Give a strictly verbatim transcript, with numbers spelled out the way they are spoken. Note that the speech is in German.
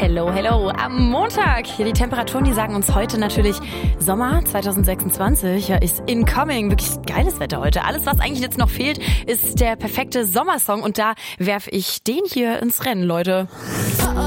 Hello, hello. Am Montag. Hier die Temperaturen, die sagen uns heute natürlich Sommer zwanzig sechsundzwanzig. Ja, ist incoming. Wirklich geiles Wetter heute. Alles, was eigentlich jetzt noch fehlt, ist der perfekte Sommersong. Und da werfe ich den hier ins Rennen, Leute.